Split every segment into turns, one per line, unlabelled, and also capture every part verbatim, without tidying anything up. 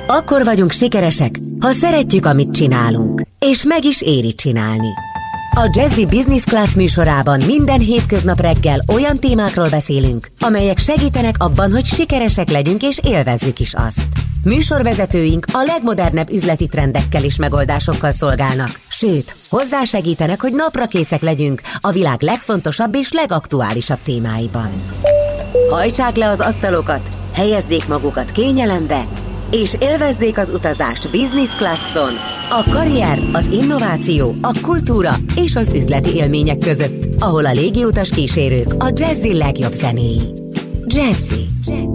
Akkor vagyunk sikeresek, ha szeretjük, amit csinálunk, és meg is éri csinálni. A Jazzy Business Class műsorában minden hétköznap reggel olyan témákról beszélünk, amelyek segítenek abban, hogy sikeresek legyünk és élvezzük is azt. Műsorvezetőink a legmodernebb üzleti trendekkel és megoldásokkal szolgálnak, sőt, hozzásegítenek, hogy naprakészek legyünk a világ legfontosabb és legaktuálisabb témáiban. Hajtsák le az asztalokat, helyezzék magukat kényelembe, és élvezzék az utazást business classon, a karrier, az innováció, a kultúra és az üzleti élmények között, ahol a légiutas kísérők a Jazzy legjobb zenéi. Jazzy.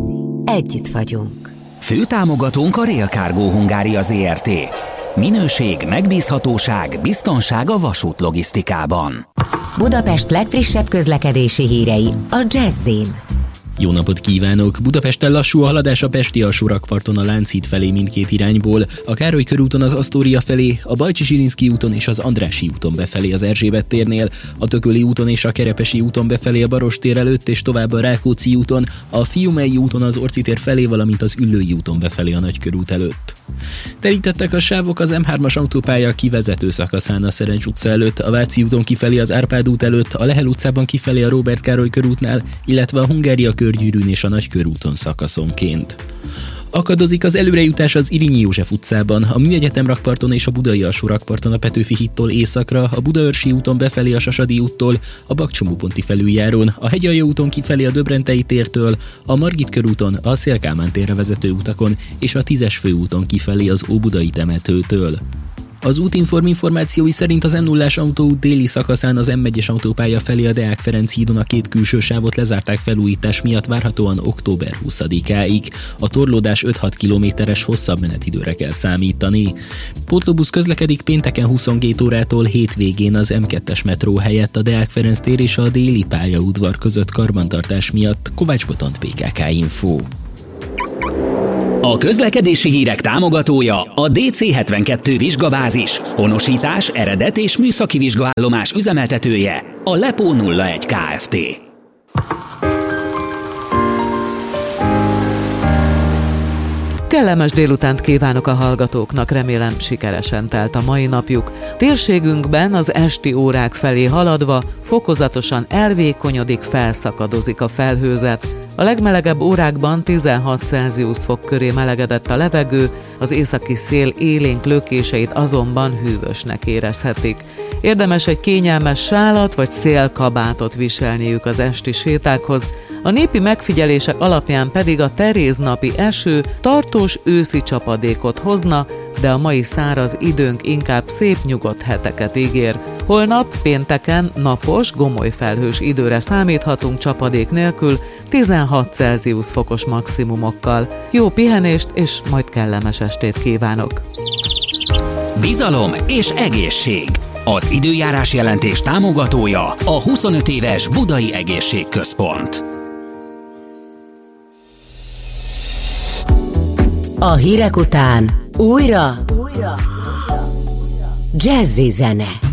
Együtt vagyunk.
Főtámogatónk a Rail Cargo Hungária Zrt. Minőség, megbízhatóság, biztonság a vasút logisztikában.
Budapest legfrissebb közlekedési hírei a Jazzyn.
Jó napot kívánok! Budapesten lassú a haladás a pesti alsórakparton a Lánchíd felé mindkét irányból, a Károly körúton az Asztória felé, a Bajcsy-Zsilinszky úton és az Andrássy úton befelé az Erzsébet térnél, a Tököli úton és a Kerepesi úton befelé a Barostér előtt és tovább a Rákóczi úton, a Fiumei úton az Orci tér felé, valamint az Üllői úton befelé a Nagykörút előtt. Terítettek a sávok az em hármas autópálya kivezető szakaszán a Szerencs utca előtt, a Váci úton kifelé az Árpád út előtt, a Lehel utcában kifelé a Róbert Károly körútnál, illetve a Hungária körgyűrűn és a Nagykörúton szakaszonként. Akadozik az előrejutás az Irinyi József utcában, a Műegyetem rakparton és a Budai alsó rakparton a Petőfi hídtól északra, a Budaörsi úton befelé a Sasadi úttól, a Bakcsomóponti felüljárón, a Hegyalja úton kifelé a Döbrentei tértől, a Margit körúton, a Széll-Kálmán térre vezető utakon és a Tízes főúton kifelé az Óbudai temetőtől. Az Útinform információi szerint az em nullás autóút déli szakaszán az em egyes autópálya felé a Deák Ferenc hídon a két külső sávot lezárták felújítás miatt várhatóan október huszadikáig. A torlódás öt-hat kilométeres hosszabb menetidőre kell számítani. Pótlóbusz közlekedik pénteken huszonkét órától hétvégén az em kettes metró helyett a Deák Ferenc tér és a déli pályaudvar között karbantartás miatt. Kovács Botont, pé ká ká Info.
A közlekedési hírek támogatója a dé cé hetvenkettő vizsgabázis, honosítás, eredet és műszaki vizsgaállomás üzemeltetője, a Lepó nulla egy Kft.
Kellemes délutánt kívánok a hallgatóknak, remélem sikeresen telt a mai napjuk. Térségünkben az esti órák felé haladva fokozatosan elvékonyodik, felszakadozik a felhőzet. A legmelegebb órákban tizenhat Celsius fok köré melegedett a levegő, az északi szél élénk lökéseit azonban hűvösnek érezhetik. Érdemes egy kényelmes sálat vagy szélkabátot viselniük az esti sétákhoz, a népi megfigyelések alapján pedig a teréznapi eső tartós őszi csapadékot hozna, de a mai száraz időnk inkább szép nyugodt heteket ígér. Holnap, pénteken napos, gomoly felhős időre számíthatunk csapadék nélkül, tizenhat Celsius fokos maximumokkal. Jó pihenést és majd kellemes estét kívánok!
Bizalom és egészség. Az időjárás jelentés támogatója a huszonöt éves Budai Egészségközpont.
A hírek után újra, újra, újra. Jazzy zene.